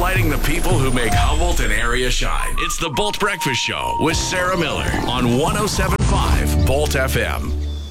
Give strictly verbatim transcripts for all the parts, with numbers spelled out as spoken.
spotlighting the people who make Humboldt and area shine. It's the Bolt Breakfast Show with Sarah Miller on one oh seven point five Bolt F M.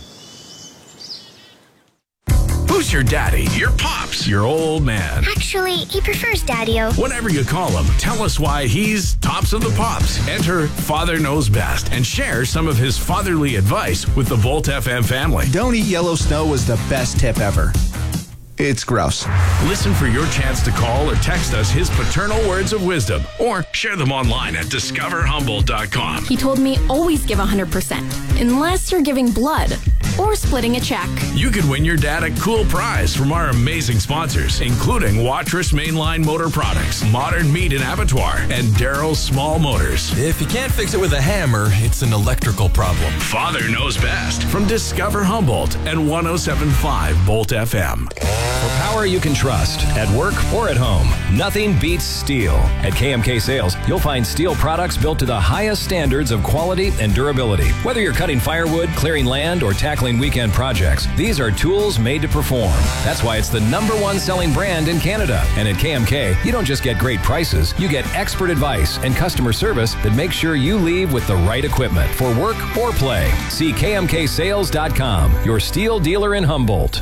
Who's your daddy? Your pops? Your old man? Actually, he prefers Daddy-O. Whatever you call him, tell us why he's tops of the pops. Enter Father Knows Best and share some of his fatherly advice with the Bolt F M family. Don't eat yellow snow was the best tip ever. It's gross. Listen for your chance to call or text us his paternal words of wisdom or share them online at discover humboldt dot com. He told me always give one hundred percent unless you're giving blood or splitting a check. You could win your dad a cool prize from our amazing sponsors, including Watrous Mainline Motor Products, Modern Meat and Abattoir, and Darrell's Small Motors. If you can't fix it with a hammer, it's an electrical problem. Father Knows Best from Discover Humboldt and one oh seven point five Bolt F M. For power you can trust, at work or at home, nothing beats steel. At K M K Sales, you'll find steel products built to the highest standards of quality and durability. Whether you're cutting firewood, clearing land, or tackling weekend projects, these are tools made to perform. That's why it's the number one selling brand in Canada. And at K M K, you don't just get great prices, you get expert advice and customer service that makes sure you leave with the right equipment for work or play. See K M K sales dot com, your steel dealer in Humboldt.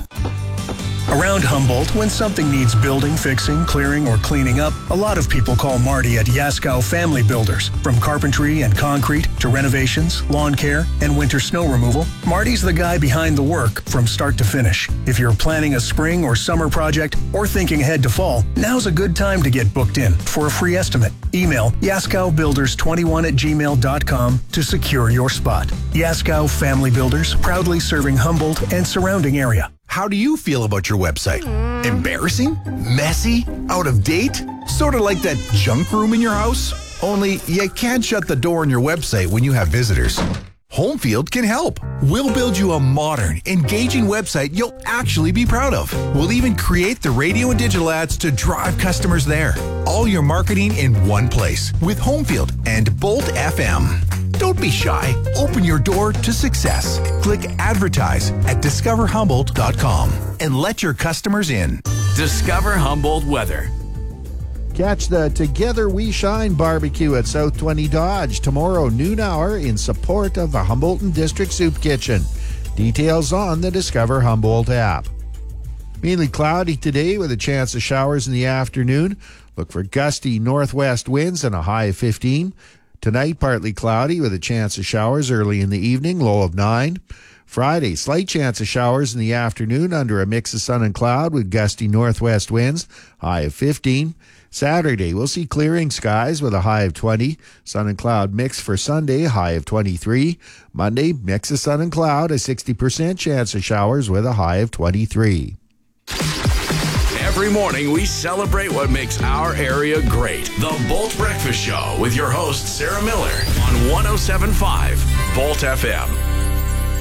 Around Humboldt, when something needs building, fixing, clearing, or cleaning up, a lot of people call Marty at Yaskow Family Builders. From carpentry and concrete to renovations, lawn care, and winter snow removal, Marty's the guy behind the work from start to finish. If you're planning a spring or summer project or thinking ahead to fall, now's a good time to get booked in for a free estimate. Email yaskow builders twenty-one at gmail dot com to secure your spot. Yaskow Family Builders, proudly serving Humboldt and surrounding area. How do you feel about your website? Embarrassing? Messy? Out of date? Sort of like that junk room in your house? Only you can't shut the door on your website when you have visitors. Homefield can help. We'll build you a modern, engaging website you'll actually be proud of. We'll even create the radio and digital ads to drive customers there. All your marketing in one place with Homefield and Bolt F M. Don't be shy. Open your door to success. Click advertise at discover humboldt dot com and let your customers in. Discover Humboldt weather. Catch the Together We Shine barbecue at South twenty Dodge tomorrow noon hour in support of the Humboldt District Soup Kitchen. Details on the Discover Humboldt app. Mainly cloudy today with a chance of showers in the afternoon. Look for gusty northwest winds and a high of fifteen. Tonight, partly cloudy with a chance of showers early in the evening, low of nine. Friday, slight chance of showers in the afternoon under a mix of sun and cloud with gusty northwest winds, high of fifteen. Saturday, we'll see clearing skies with a high of twenty. Sun and cloud mix for Sunday, high of twenty-three. Monday, mix of sun and cloud, a sixty percent chance of showers with a high of twenty-three. Every morning, we celebrate what makes our area great. The Bolt Breakfast Show with your host, Sarah Miller, on one oh seven point five Bolt F M.